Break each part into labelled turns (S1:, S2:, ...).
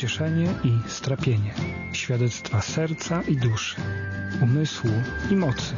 S1: pocieszenie i strapienie, świadectwa serca i duszy, umysłu i mocy.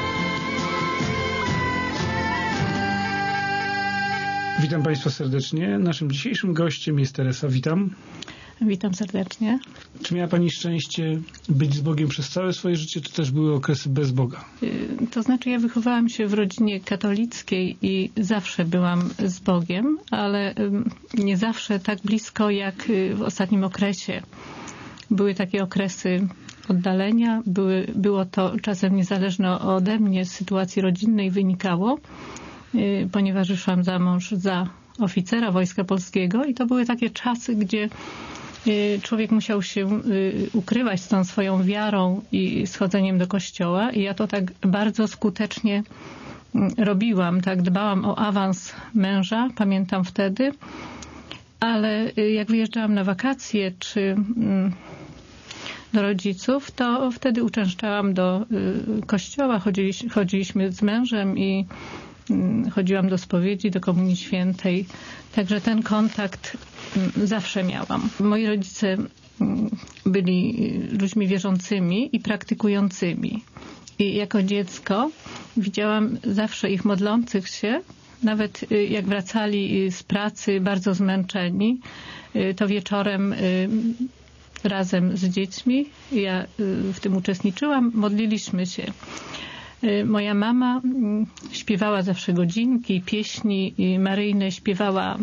S1: Witam Państwa serdecznie. Naszym dzisiejszym gościem jest Teresa. Witam.
S2: Witam serdecznie.
S1: Czy miała Pani szczęście być z Bogiem przez całe swoje życie, czy też były okresy bez Boga?
S2: To znaczy, ja wychowałam się w rodzinie katolickiej i zawsze byłam z Bogiem, ale nie zawsze tak blisko jak w ostatnim okresie. Były takie okresy oddalenia, było to czasem niezależne ode mnie, z sytuacji rodzinnej wynikało, ponieważ wyszłam za mąż za oficera Wojska Polskiego i to były takie czasy, gdzie człowiek musiał się ukrywać z tą swoją wiarą i schodzeniem do kościoła i ja to tak bardzo skutecznie robiłam, tak dbałam o awans męża, pamiętam wtedy, ale jak wyjeżdżałam na wakacje czy do rodziców, to wtedy uczęszczałam do kościoła, chodziliśmy z mężem i chodziłam do spowiedzi, do Komunii Świętej. Także ten kontakt zawsze miałam. Moi rodzice byli ludźmi wierzącymi i praktykującymi. I jako dziecko widziałam zawsze ich modlących się, nawet jak wracali z pracy bardzo zmęczeni, to wieczorem razem z dziećmi, ja w tym uczestniczyłam, modliliśmy się. Moja mama śpiewała zawsze godzinki, pieśni maryjne, śpiewała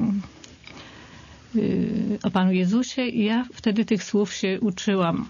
S2: o Panu Jezusie i ja wtedy tych słów się uczyłam.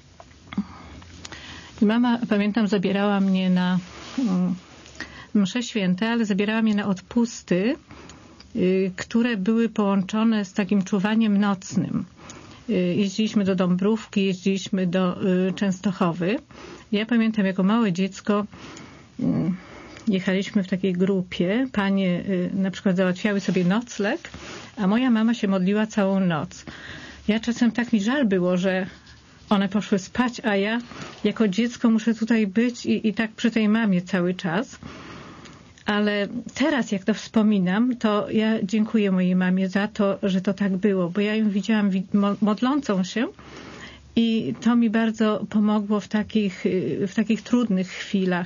S2: I mama, pamiętam, zabierała mnie na msze święte, ale zabierała mnie na odpusty, które były połączone z takim czuwaniem nocnym. Jeździliśmy do Dąbrówki, jeździliśmy do Częstochowy. Ja pamiętam, jako małe dziecko jechaliśmy w takiej grupie. Panie na przykład załatwiały sobie nocleg, a moja mama się modliła całą noc. Ja czasem tak mi żal było, że one poszły spać, a ja jako dziecko muszę tutaj być i tak przy tej mamie cały czas. Ale teraz, jak to wspominam, to ja dziękuję mojej mamie za to, że to tak było, bo ja ją widziałam modlącą się i to mi bardzo pomogło w takich trudnych chwilach,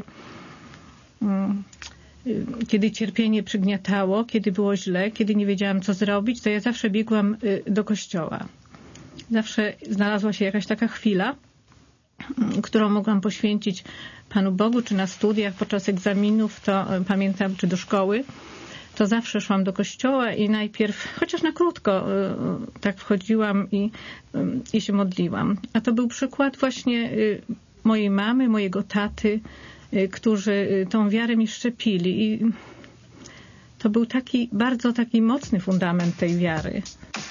S2: kiedy cierpienie przygniatało, kiedy było źle, kiedy nie wiedziałam, co zrobić, to ja zawsze biegłam do kościoła. Zawsze znalazła się jakaś taka chwila, którą mogłam poświęcić Panu Bogu, czy na studiach podczas egzaminów, to pamiętam, czy do szkoły, to zawsze szłam do kościoła i najpierw, chociaż na krótko, tak wchodziłam i się modliłam. A to był przykład właśnie mojej mamy, mojego taty, którzy tą wiarę mi szczepili i to był bardzo taki mocny fundament tej wiary.